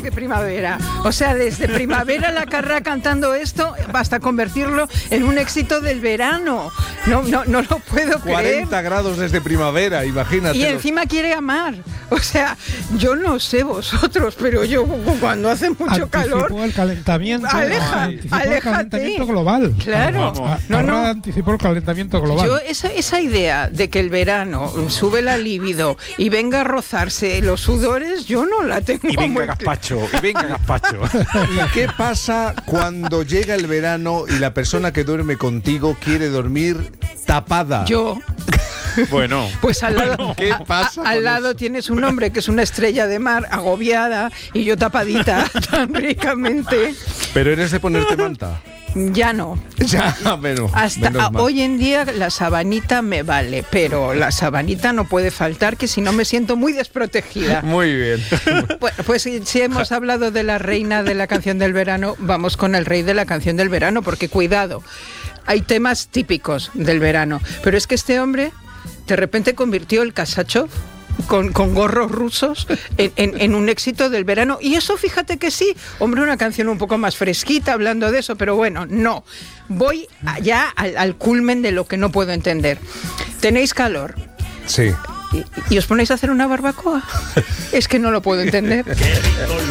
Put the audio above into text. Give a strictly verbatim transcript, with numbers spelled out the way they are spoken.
desde primavera. O sea, desde primavera la Carrá cantando esto, basta convertirlo en un éxito del verano. No, no, no lo puedo creer. cuarenta grados desde primavera, imagínate. Y encima quiere amar. O sea, yo no sé vosotros, pero yo cuando hace mucho Anticipó calor... el calentamiento. Aleja, anticipó aléjate. el calentamiento global. Claro. Ah, No, no. ahora anticipó el calentamiento global. Yo esa, esa idea de que el verano sube la libido y venga a rozarse los sudores, yo no la tengo Y venga muy gazpacho, y venga gazpacho. ¿Y qué pasa cuando llega el verano y la persona que duerme contigo quiere dormir tapada? Yo... Bueno, Pues al lado, ¿qué a- pasa a- con al lado tienes un hombre que es una estrella de mar, agobiada, y yo tapadita tan ricamente. ¿Pero eres de ponerte manta? Ya no. Ya, bueno, Hasta menos a- mal. hoy en día la sabanita me vale, pero la sabanita no puede faltar, que si no me siento muy desprotegida. Muy bien. Bueno, pues si, si hemos hablado de la reina de la canción del verano, vamos con el rey de la canción del verano, porque cuidado, hay temas típicos del verano, pero es que este hombre de repente convirtió el Kasachov con, con gorros rusos en, en, en un éxito del verano. Y eso, fíjate que sí, hombre, una canción un poco más fresquita hablando de eso, pero bueno, no. Voy ya al, al culmen de lo que no puedo entender. Tenéis calor. Sí. Y, y os ponéis a hacer una barbacoa. Es que no lo puedo entender.